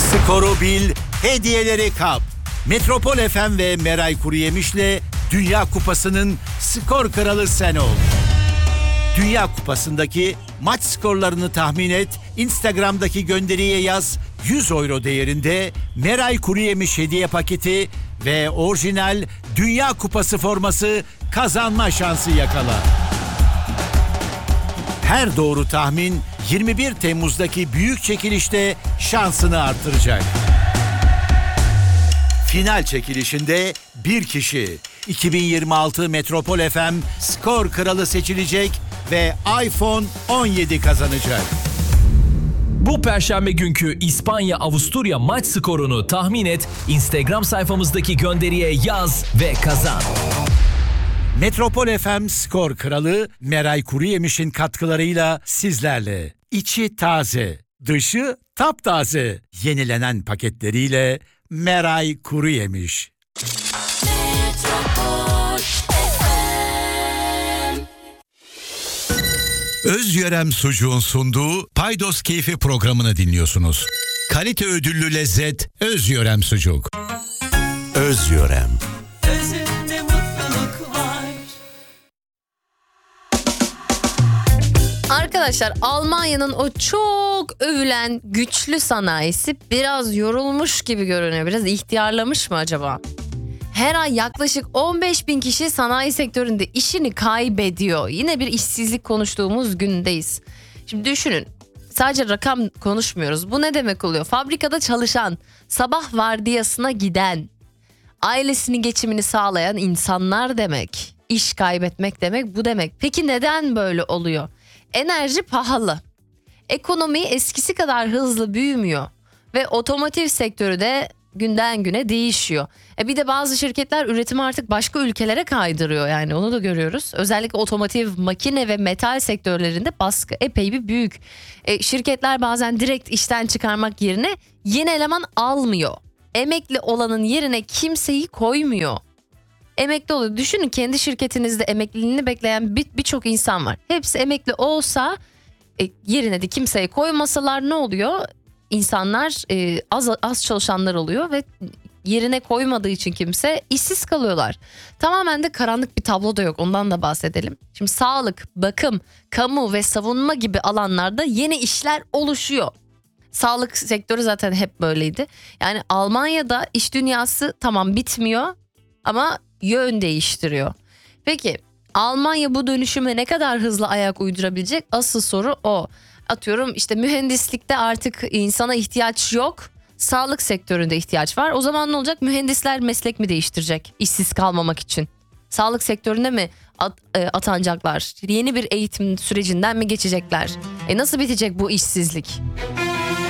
Skoru bil, hediyeleri kap. Metropol FM ve Meray Kuruyemiş'le Dünya Kupası'nın skor kralı sen ol. Dünya Kupası'ndaki maç skorlarını tahmin et, Instagram'daki gönderiye yaz, 100 euro değerinde Meray Kuruyemiş hediye paketi ve orijinal Dünya Kupası forması kazanma şansı yakala. Her doğru tahmin 21 Temmuz'daki büyük çekilişte şansını artıracak. Final çekilişinde bir kişi 2026 Metropol FM skor kralı seçilecek ve iPhone 17 kazanacak. Bu perşembe günkü İspanya-Avusturya maç skorunu tahmin et, Instagram sayfamızdaki gönderiye yaz ve kazan. Metropol FM skor kralı Meray Kuruyemiş'in katkılarıyla sizlerle. İçi taze, dışı taptaze. Yenilenen paketleriyle Meray Kuruyemiş. Özyörem Sucuğun sunduğu Paydos Keyfi programını dinliyorsunuz. Kalite ödüllü lezzet Özyörem Sucuk. Özyörem. Özünde mutluluk var. Arkadaşlar, Almanya'nın o çok övülen güçlü sanayisi biraz yorulmuş gibi görünüyor. Biraz ihtiyarlamış mı acaba? Her ay yaklaşık 15.000 kişi sanayi sektöründe işini kaybediyor. Yine bir işsizlik konuştuğumuz gündeyiz. Şimdi düşünün, sadece rakam konuşmuyoruz. Bu ne demek oluyor? Fabrikada çalışan, sabah vardiyasına giden, ailesinin geçimini sağlayan insanlar demek. İş kaybetmek demek bu demek. Peki neden böyle oluyor? Enerji pahalı. Ekonomi eskisi kadar hızlı büyümüyor. Ve otomotiv sektörü de günden güne değişiyor. Bir de bazı şirketler üretimi artık başka ülkelere kaydırıyor, yani onu da görüyoruz. Özellikle otomotiv, makine ve metal sektörlerinde baskı epey bir büyük. Şirketler bazen direkt işten çıkarmak yerine yeni eleman almıyor. Emekli olanın yerine kimseyi koymuyor. Emekli oluyor. Düşünün, kendi şirketinizde emekliliğini bekleyen birçok insan var. Hepsi emekli olsa, yerine de kimseyi koymasalar ne oluyor? İnsanlar az çalışanlar oluyor ve yerine koymadığı için kimse işsiz kalıyorlar. Tamamen de karanlık bir tablo da yok, ondan da bahsedelim. Şimdi sağlık, bakım, kamu ve savunma gibi alanlarda yeni işler oluşuyor. Sağlık sektörü zaten hep böyleydi. Yani Almanya'da iş dünyası tamam bitmiyor ama yön değiştiriyor. Peki Almanya bu dönüşüme ne kadar hızlı ayak uydurabilecek? Asıl soru o. Atıyorum işte mühendislikte artık insana ihtiyaç yok. Sağlık sektöründe ihtiyaç var. O zaman ne olacak? Mühendisler meslek mi değiştirecek işsiz kalmamak için? Sağlık sektöründe mi atanacaklar? Yeni bir eğitim sürecinden mi geçecekler? Nasıl bitecek bu işsizlik?